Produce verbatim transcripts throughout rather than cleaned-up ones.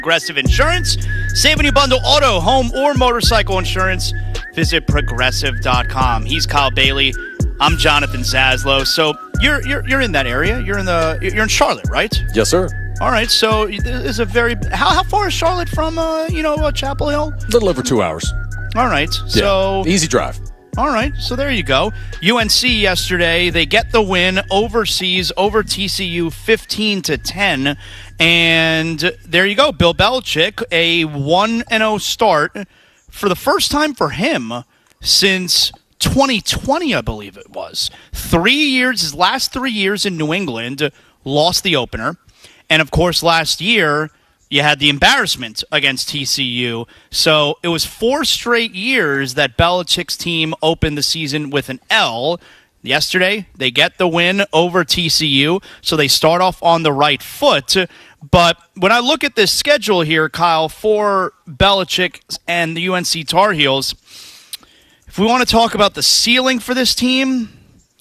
Progressive Insurance. Save when you bundle auto, home, or motorcycle insurance. Visit progressive dot com. He's Kyle Bailey. I'm Jonathan Zaslow. So you're you're you're in that area. You're in the you're in Charlotte, right? Yes, sir. All right. So there's a very how how far is Charlotte from uh, you know uh, Chapel Hill? A little over two hours. All right. So yeah, easy drive. All right, so there you go. U N C yesterday, they get the win overseas over T C U fifteen to ten. And there you go. Bill Belichick, a one and oh start for the first time for him since twenty twenty, I believe it was. Three years, his last three years in New England, lost the opener. And, of course, last year, you had the embarrassment against T C U. So it was four straight years that Belichick's team opened the season with an L. Yesterday, they get the win over T C U, so they start off on the right foot. But when I look at this schedule here, Kyle, for Belichick and the U N C Tar Heels, if we want to talk about the ceiling for this team,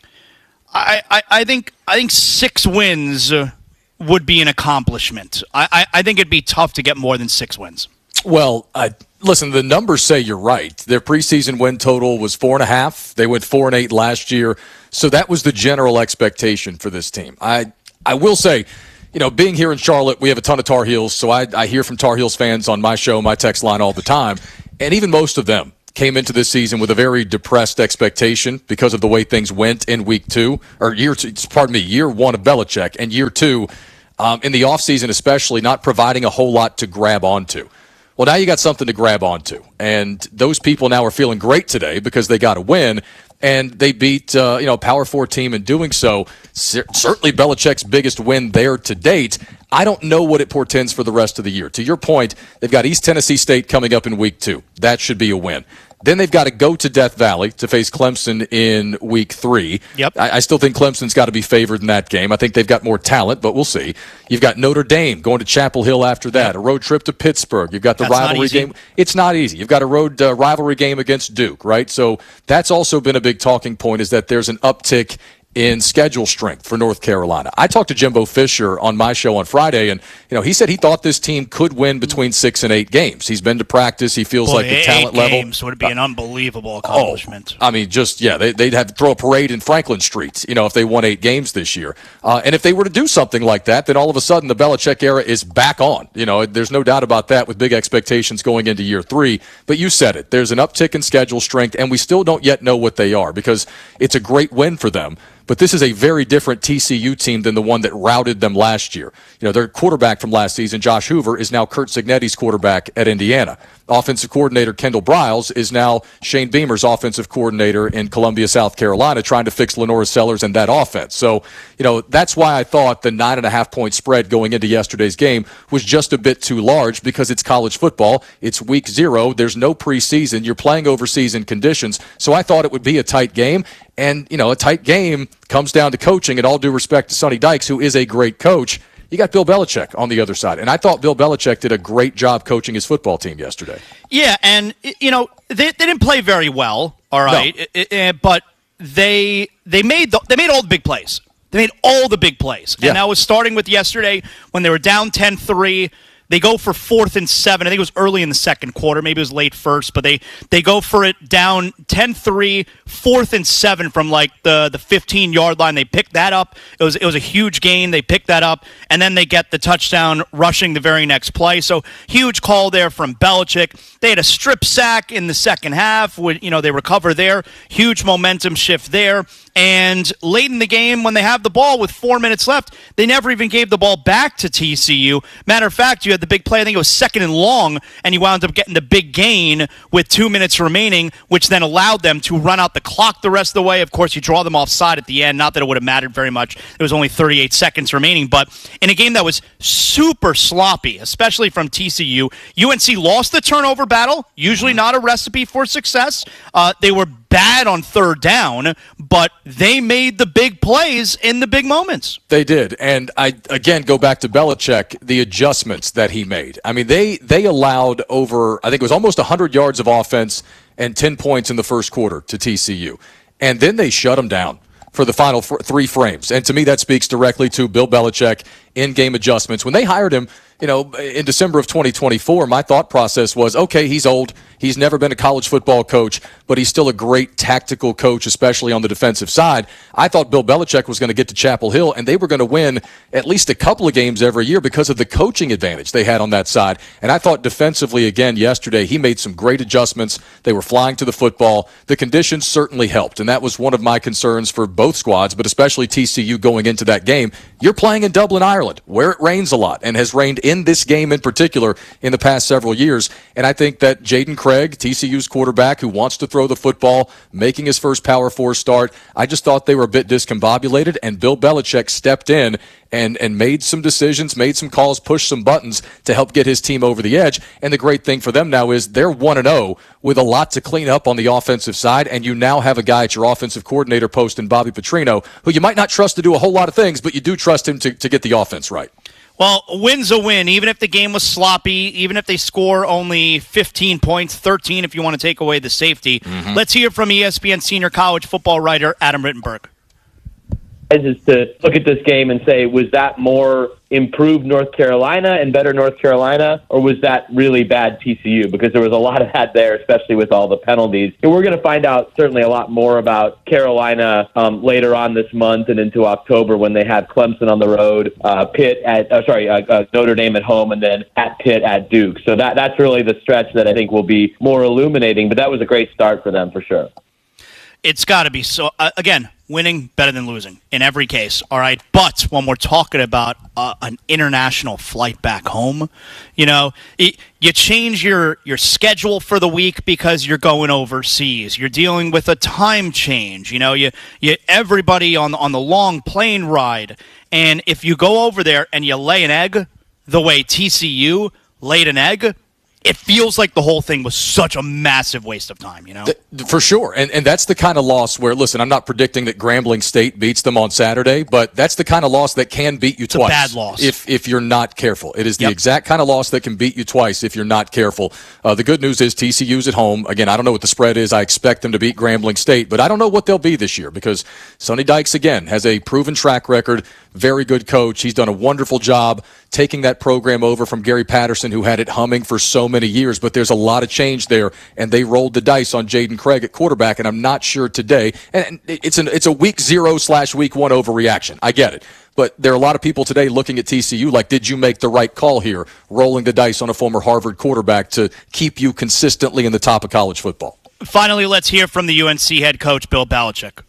I, I, I think I think six wins would be an accomplishment. I, I, I think it'd be tough to get more than six wins. Well, I, listen, the numbers say you're right. Their preseason win total was four and a half. They went four and eight last year. So that was the general expectation for this team. I I will say, you know, being here in Charlotte, we have a ton of Tar Heels. So I, I hear from Tar Heels fans on my show, my text line all the time. And even most of them came into this season with a very depressed expectation because of the way things went in week two, or year two, pardon me, year one of Belichick, and year two, um, in the offseason especially, not providing a whole lot to grab onto. Well, now you got something to grab onto, and those people now are feeling great today because they got a win, and they beat uh, you know a Power Four team in doing so. C- certainly Belichick's biggest win there to date. I don't know what it portends for the rest of the year. To your point, they've got East Tennessee State coming up in week two. That should be a win. Then they've got to go to Death Valley to face Clemson in week three. Yep. I, I still think Clemson's got to be favored in that game. I think they've got more talent, but we'll see. You've got Notre Dame going to Chapel Hill after that, yep. A road trip to Pittsburgh. You've got the that's rivalry game. It's not easy. You've got a road uh, rivalry game against Duke, right? So that's also been a big talking point, is that there's an uptick in schedule strength for North Carolina. I talked to Jimbo Fisher on my show on Friday, and you know he said he thought this team could win between six and eight games. He's been to practice. He feels Boy, like the talent eight level games would be an unbelievable accomplishment. Oh, I mean, just yeah, they, they'd have to throw a parade in Franklin Street, you know, if they won eight games this year. Uh, and if they were to do something like that, then all of a sudden the Belichick era is back on. You know, there's no doubt about that, with big expectations going into year three. But you said it. There's an uptick in schedule strength, and we still don't yet know what they are, because it's a great win for them. But this is a very different T C U team than the one that routed them last year. You know, their quarterback from last season, Josh Hoover, is now Curt Cignetti's quarterback at Indiana. Offensive coordinator Kendall Briles is now Shane Beamer's offensive coordinator in Columbia, South Carolina, trying to fix Lenora Sellers and that offense. So, you know, that's why I thought the nine and a half point spread going into yesterday's game was just a bit too large, because it's college football. It's week zero. There's no preseason. You're playing overseas in conditions. So I thought it would be a tight game. And, you know, a tight game comes down to coaching, and all due respect to Sonny Dykes, who is a great coach. You got Bill Belichick on the other side. And I thought Bill Belichick did a great job coaching his football team yesterday. Yeah, and, you know, they, they didn't play very well, all right, no. it, it, but they they made the, they made all the big plays. They made all the big plays. And yeah. that was starting with yesterday when they were down ten three. They go for fourth and seven. I think it was early in the second quarter. Maybe it was late first, but they, they go for it down ten three, fourth and seven from like the, the fifteen-yard line. They pick that up. It was it was a huge gain. They pick that up, and then they get the touchdown rushing the very next play. So huge call there from Belichick. They had a strip sack in the second half. With, you know, they recover there. Huge momentum shift there. And late in the game, when they have the ball with four minutes left, they never even gave the ball back to T C U. Matter of fact, you had the big play, I think it was second and long, and you wound up getting the big gain with two minutes remaining, which then allowed them to run out the clock the rest of the way. Of course, you draw them offside at the end. Not that it would have mattered very much. There was only thirty-eight seconds remaining. But in a game that was super sloppy, especially from T C U, U N C lost the turnover battle, usually not a recipe for success. Uh, they were bad on third down, but they made the big plays in the big moments. They did. And I, again, go back to Belichick, the adjustments that he made. I mean, they they allowed over, I think it was almost one hundred yards of offense and ten points in the first quarter to T C U. And then they shut them down for the final f- three frames. And to me, that speaks directly to Bill Belichick in-game adjustments. When they hired him, you know, in December of twenty twenty-four, my thought process was, okay, he's old. He's never been a college football coach, but he's still a great tactical coach, especially on the defensive side. I thought Bill Belichick was going to get to Chapel Hill, and they were going to win at least a couple of games every year because of the coaching advantage they had on that side. And I thought defensively, again, yesterday, he made some great adjustments. They were flying to the football. The conditions certainly helped, and that was one of my concerns for both squads, but especially T C U going into that game. You're playing in Dublin, Ireland, where it rains a lot and has rained in this game in particular in the past several years. And I think that Jaden Craig, T C U's quarterback who wants to throw the football, making his first Power Four start, I just thought they were a bit discombobulated, and Bill Belichick stepped in and and made some decisions, made some calls, pushed some buttons to help get his team over the edge. And the great thing for them now is they're one and oh with a lot to clean up on the offensive side, and you now have a guy at your offensive coordinator post in Bobby Petrino, who you might not trust to do a whole lot of things, but you do trust him to, to get the offense right. Well, a win's a win, even if the game was sloppy, even if they score only fifteen points, thirteen if you want to take away the safety. Mm-hmm. Let's hear from E S P N senior college football writer Adam Rittenberg. Is to look at this game and say, was that more improved North Carolina and better North Carolina, or was that really bad T C U? Because there was a lot of that there, especially with all the penalties. And we're going to find out certainly a lot more about Carolina um, later on this month and into October when they have Clemson on the road, uh, Pitt at uh, sorry uh, uh, Notre Dame at home, and then at Pitt at Duke. So that that's really the stretch that I think will be more illuminating. But that was a great start for them for sure. It's got to be so. Uh, again, winning better than losing in every case. All right, but when we're talking about uh, an international flight back home, you know, it, you change your your schedule for the week because you're going overseas. You're dealing with a time change. You know, you you everybody on on the long plane ride, and if you go over there and you lay an egg the way T C U laid an egg, it feels like the whole thing was such a massive waste of time, you know? For sure. And and that's the kind of loss where, listen, I'm not predicting that Grambling State beats them on Saturday, but that's the kind of loss that can beat you it's twice. It's a bad loss. If, if you're not careful. It is the yep. exact kind of loss that can beat you twice if you're not careful. Uh, the good news is T C U's at home. Again, I don't know what the spread is. I expect them to beat Grambling State, but I don't know what they'll be this year because Sonny Dykes, again, has a proven track record, very good coach. He's done a wonderful job taking that program over from Gary Patterson, who had it humming for so many years, but there's a lot of change there, and they rolled the dice on Jaden Craig at quarterback, and I'm not sure today, and it's an it's a week zero slash week one overreaction. I get it. But there are a lot of people today looking at T C U like, did you make the right call here, rolling the dice on a former Harvard quarterback to keep you consistently in the top of college football? Finally, let's hear from the U N C head coach, Bill Belichick.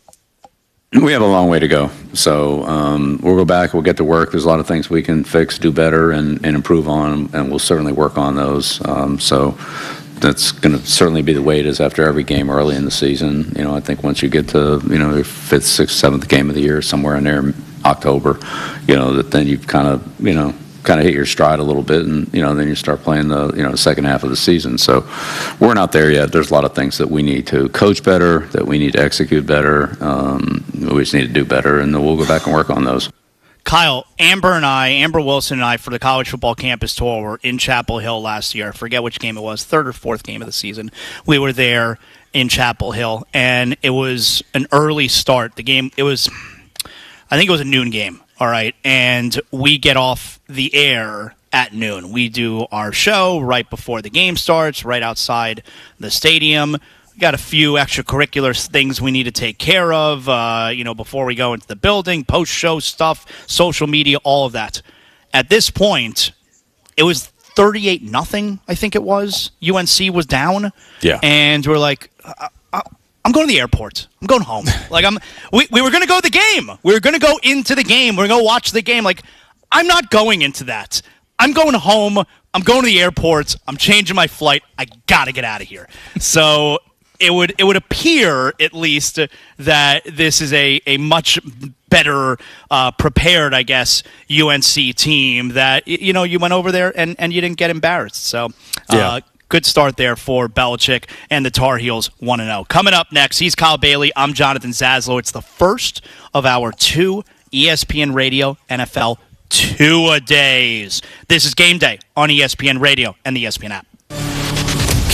We have a long way to go. So um, we'll go back, we'll get to work. There's a lot of things we can fix, do better, and, and improve on, and we'll certainly work on those. Um, so that's going to certainly be the way it is after every game early in the season. You know, I think once you get to, you know, your fifth, sixth, seventh game of the year, somewhere in there, October, you know, that then you've kind of, you know, kind of hit your stride a little bit, and you know then you start playing the you know the second half of the season. So we're not there yet. There's a lot of things that we need to coach better, that we need to execute better. Um, we just need to do better, and then we'll go back and work on those. Kyle, Amber and I, Amber Wilson and I, for the college football campus tour, were in Chapel Hill last year. I forget which game it was, third or fourth game of the season. We were there in Chapel Hill, and it was an early start. The game, it was, I think it was a noon game. All right, and we get off the air at noon. We do our show right before the game starts, right outside the stadium. We got a few extracurricular things we need to take care of, uh, you know, before we go into the building, post-show stuff, social media, all of that. At this point, it was thirty-eight nothing, I think it was. U N C was down. Yeah. And we're like, uh, uh, I'm going to the airport. I'm going home. Like I'm, we, we were going to go to the game. We were going to go into the game. We are going to watch the game. Like, I'm not going into that. I'm going home. I'm going to the airport. I'm changing my flight. I got to get out of here. So it would it would appear, at least, that this is a, a much better uh, prepared, I guess, U N C team that, you know, you went over there and, and you didn't get embarrassed. So, uh, yeah. Good start there for Belichick and the Tar Heels one and oh. Coming up next, he's Kyle Bailey. I'm Jonathan Zaslow. It's the first of our two E S P N Radio N F L two-a-days. This is Game Day on E S P N Radio and the E S P N app. Can't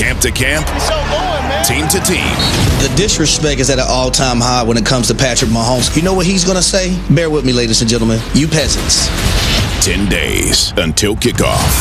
Camp to camp, team to team. The disrespect is at an all-time high when it comes to Patrick Mahomes. You know what he's going to say? Bear with me, ladies and gentlemen. You peasants. Ten days until kickoff.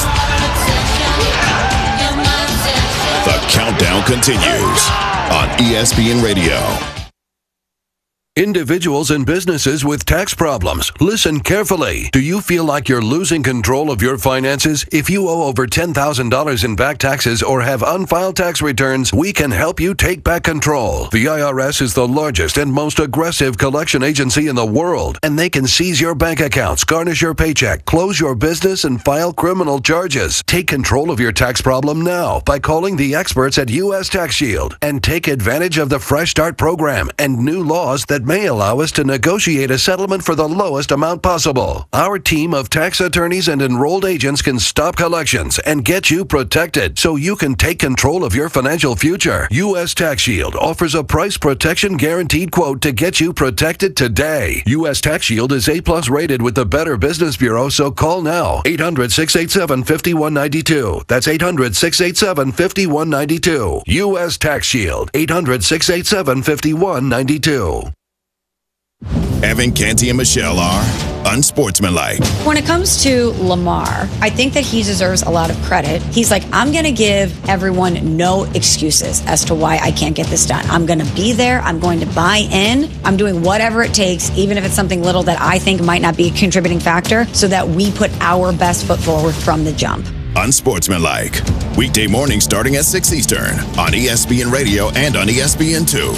The countdown continues on E S P N Radio. Individuals and businesses with tax problems, listen carefully. Do you feel like you're losing control of your finances? If you owe over ten thousand dollars in back taxes or have unfiled tax returns, we can help you take back control. The I R S is the largest and most aggressive collection agency in the world, and they can seize your bank accounts, garnish your paycheck, close your business, and file criminal charges. Take control of your tax problem now by calling the experts at U S Tax Shield and take advantage of the Fresh Start program and new laws that may allow us to negotiate a settlement for the lowest amount possible. Our team of tax attorneys and enrolled agents can stop collections and get you protected so you can take control of your financial future. U S Tax Shield offers a price protection guaranteed quote to get you protected today. U S Tax Shield is A plus rated with the Better Business Bureau, so call now. eight hundred, six eight seven, five one nine two. That's eight hundred, six eight seven, five one nine two. U S Tax Shield. eight hundred, six eight seven, five one nine two. Evan, Canty, and Michelle are unsportsmanlike. When it comes to Lamar, I think that he deserves a lot of credit. He's like, I'm going to give everyone no excuses as to why I can't get this done. I'm going to be there. I'm going to buy in. I'm doing whatever it takes, even if it's something little that I think might not be a contributing factor, so that we put our best foot forward from the jump. Unsportsmanlike. Weekday morning starting at six Eastern on E S P N Radio and on E S P N two.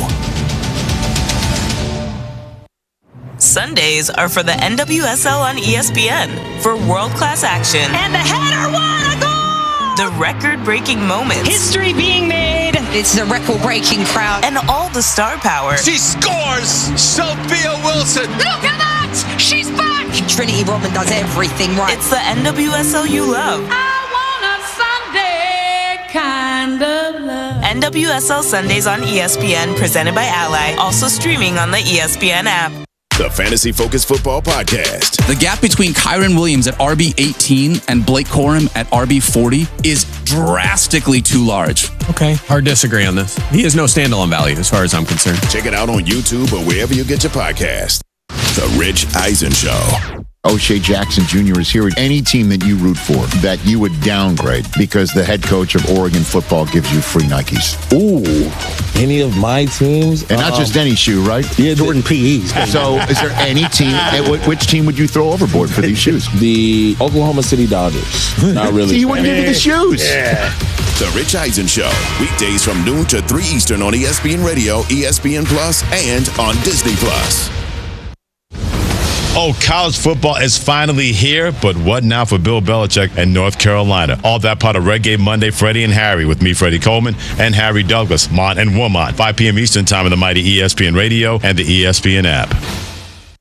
Sundays are for the N W S L on E S P N for world-class action. And the header won a goal! The record-breaking moments. History being made. It's the record-breaking crowd. And all the star power. She scores! Sophia Wilson! Look at that! She's back! Trinity Rodman does everything right. It's the N W S L you love. I want a Sunday kind of love. N W S L Sundays on E S P N, presented by Ally. Also streaming on the E S P N app. The Fantasy Focus Football Podcast. The gap between Kyron Williams at R B eighteen and Blake Corum at R B forty is drastically too large. Okay, hard to disagree on this. He has no standalone value as far as I'm concerned. Check it out on YouTube or wherever you get your podcast. The Rich Eisen Show. O'Shea Jackson Junior is here. Any team that you root for that you would downgrade because the head coach of Oregon football gives you free Nikes. Ooh, any of my teams? And not um, just any shoe, right? Yeah, Jordan P Es. So is there any team, which team would you throw overboard for these shoes? The Oklahoma City Dodgers. Not really. So you wouldn't give me the shoes. Yeah. The Rich Eisen Show. Weekdays from noon to three Eastern on E S P N Radio, E S P N Plus, and on Disney Plus. Oh, college football is finally here, but what now for Bill Belichick and North Carolina? All that part of Red Game Monday, Freddie and Harry, with me, Freddie Coleman, and Harry Douglas, Mont and Wilmot, five p.m. Eastern Time on the mighty E S P N Radio and the E S P N app.